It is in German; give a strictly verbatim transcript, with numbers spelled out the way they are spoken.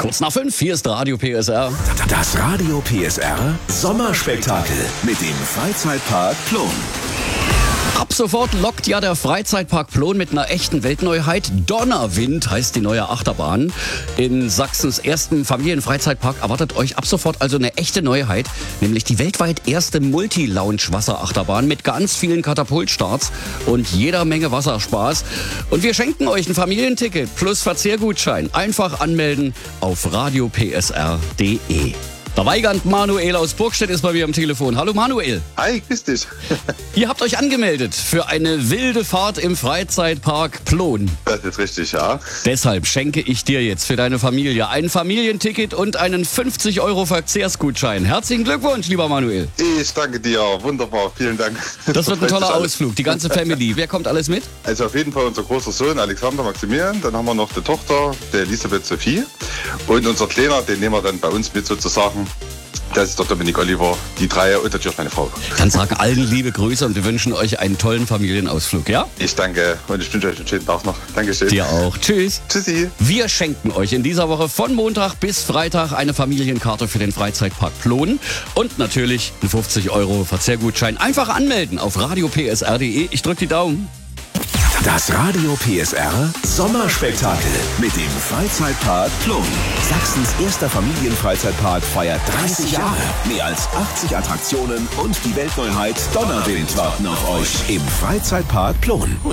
Kurz nach fünf, hier ist Radio P S R. Das Radio P S R Sommerspektakel mit dem Freizeitpark Plon. Ab sofort lockt ja der Freizeitpark Plon mit einer echten Weltneuheit. Donnerwind heißt die neue Achterbahn. In Sachsens ersten Familienfreizeitpark erwartet euch ab sofort also eine echte Neuheit, nämlich die weltweit erste Multi-Lounge-Wasserachterbahn mit ganz vielen Katapultstarts und jeder Menge Wasserspaß. Und wir schenken euch ein Familienticket plus Verzehrgutschein. Einfach anmelden auf radio p s r punkt d e. Der Weigand Manuel aus Burgstedt ist bei mir am Telefon. Hallo Manuel. Hi, grüß dich. Ihr habt euch angemeldet für eine wilde Fahrt im Freizeitpark Plon. Das ist richtig, ja. Deshalb schenke ich dir jetzt für deine Familie ein Familienticket und einen fünfzig Euro Verkehrsgutschein. Herzlichen Glückwunsch, lieber Manuel. Ich danke dir. Wunderbar. Vielen Dank. Das wird ein toller Ausflug. Die ganze Family. Wer kommt alles mit? Also auf jeden Fall unser großer Sohn Alexander Maximilian. Dann haben wir noch die Tochter, der Elisabeth Sophie. Und unser Kleiner, den nehmen wir dann bei uns mit sozusagen. Das ist der Dominik Oliver, die drei und natürlich meine Frau. Dann sagen allen liebe Grüße und wir wünschen euch einen tollen Familienausflug, ja? Ich danke und ich wünsche euch einen schönen Tag noch. Dankeschön. Dir auch. Tschüss. Tschüssi. Wir schenken euch in dieser Woche von Montag bis Freitag eine Familienkarte für den Freizeitpark Plon und natürlich einen fünfzig Euro Verzehrgutschein. Einfach anmelden auf radio p s r punkt d e. Ich drücke die Daumen. Das Radio P S R Sommerspektakel mit dem Freizeitpark Plon. Sachsens erster Familienfreizeitpark feiert dreißig Jahre. Mehr als achtzig Attraktionen und die Weltneuheit Donnerwind warten auf euch im Freizeitpark Plon.